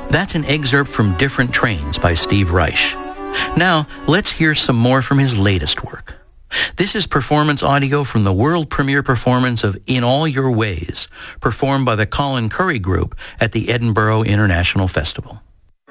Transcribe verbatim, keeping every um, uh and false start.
That's an excerpt from Different Trains by Steve Reich. Now, let's hear some more from his latest work. This is performance audio from the world premiere performance of In All Your Ways, performed by the Colin Currie Group at the Edinburgh International Festival.